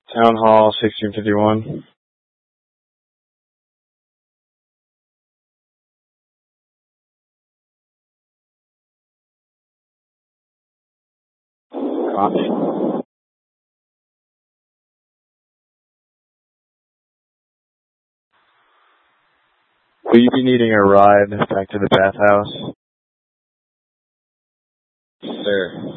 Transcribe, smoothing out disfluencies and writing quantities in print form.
Town Hall, 1651. Copy. Will you be needing a ride back to the bathhouse? Sir.